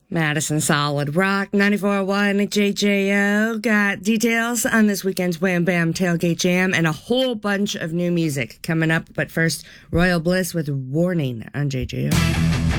Madison Solid Rock 94.1 JJO got details on this weekend's Wham Bam Tailgate Jam and a whole bunch of new music coming up. But first, Royal Bliss with Warning on JJO.